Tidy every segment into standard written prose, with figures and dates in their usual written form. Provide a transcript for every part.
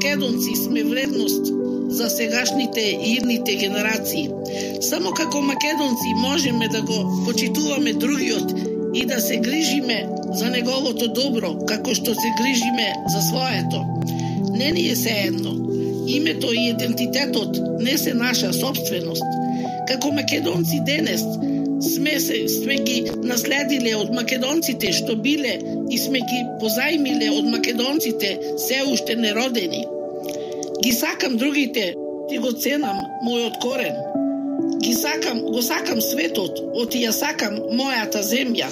македонци сме вредност за сегашните и идните генерации. Само како македонци можеме да го почитуваме другиот и да се грижиме за неговото добро, како што се грижиме за своето. Не ни е сеедно. Името и идентитетот не се наша собственост. Како македонци денес сме ги наследиле од македонците што биле и сме ги позаимиле од македонците се уште неродени. Ги сакам другите, ти го ценам мојот корен. Го сакам светот, оти ја сакам мојата земја.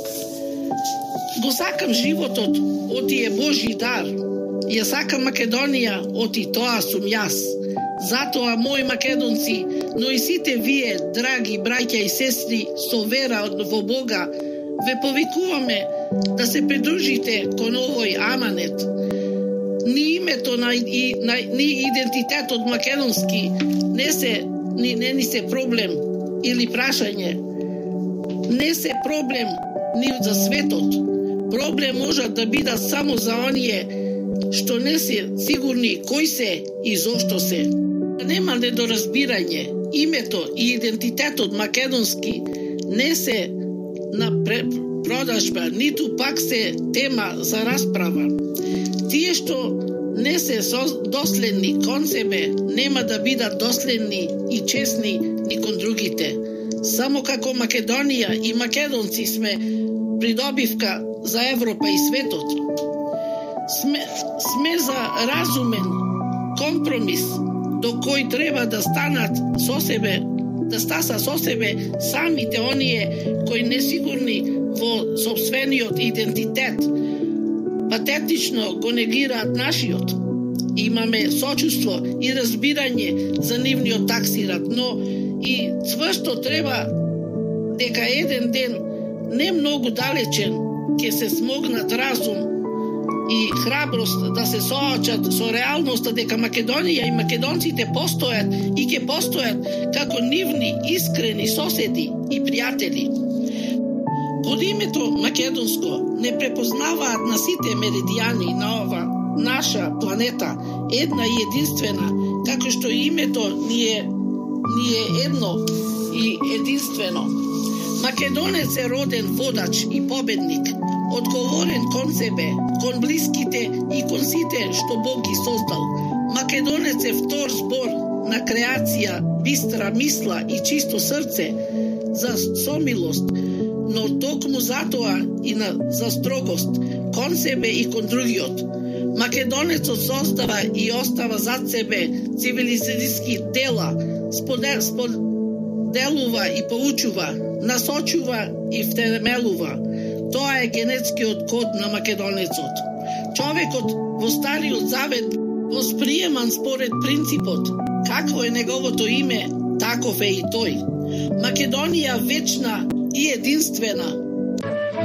Го сакам животот, оти е Божи дар. Ја сакам Македонија, оти тоа сум јас. Затоа, мои македонци, но и сите вие, драги браќа и сестри, со вера во Бога, ве повикуваме да се придружите кон овој аманет. Ни името ни идентитетот македонски не ни се проблем или прашање. Не се проблем ни за светот. Проблем може да бидат само за оние што не се сигурни кој се и зошто се. Нема недоразбирање. Името и идентитетот македонски не се на продажба, ниту пак се тема за расправа. Тие што не се доследни кон себе, нема да бидат доследни и честни ни кон другите. Само како Македонија и македонци сме придобивка за Европа и светот. Сме за разумен компромис до кој треба да станат со себе, да стаса со себе самите оние кои не сигурни во собствениот идентитет, патетично го негираат нашиот. Имаме сочувство и разбирање за нивниот таксират, но и цврсто треба дека еден ден, не многу далечен, ќе се смогнат разум и храброст да се соочат со реалноста дека Македонија и македонците постојат и ќе постојат како нивни искрени соседи и пријатели. Под името македонско не препознаваат на сите меридијани на ова наша планета една и единствена, како што името ни е едно и единствено. Македонец е роден водач и победник, одговорен кон себе, кон блиските и кон сите што Бог ги создал. Македонец е втор збор на креација, бистра мисла и чисто срце за сомилост, но токму затоа и за строгост кон себе и кон другиот. Македонецот создава и остава зад себе цивилизацијски дела, споделува и поучува, насочува и втемелува. Тоа е генетскиот код на македонецот. Човекот во Стариот Завет восприеман според принципот какво е неговото име, таков е и тој. Македонија вечна и единствена